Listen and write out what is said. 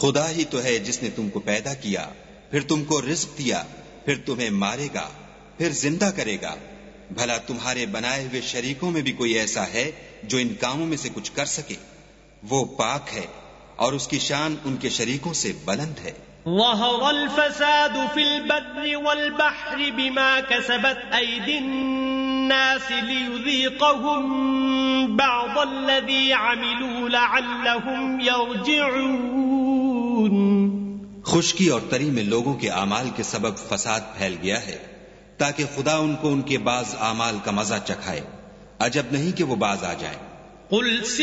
खुदा ही तो है जिसने तुमको पैदा किया, फिर तुमको रिज्क दिया, फिर तुम्हें मारेगा, फिर जिंदा करेगा। भला तुम्हारे बनाए हुए शरीकों में भी कोई ऐसा है जो इन कामों में से कुछ कर सके? वो पाक है और उसकी शान उनके शरीकों से बुलंद है। ज़हरल फ़सादु फ़िल बर्रि वल बहरि बिमा कसबत ऐदिन नास लियुज़ीक़हुम बअज़ल्लज़ी अमिलू लअल्लहुम यरजिऊन। खुश्की और तरी में लोगों के आमाल के सबब फसाद फैल गया है ताकि खुदा उनको उनके बाज आमाल का मजा चखाए। अजब नहीं कि वो बाज आ जाए।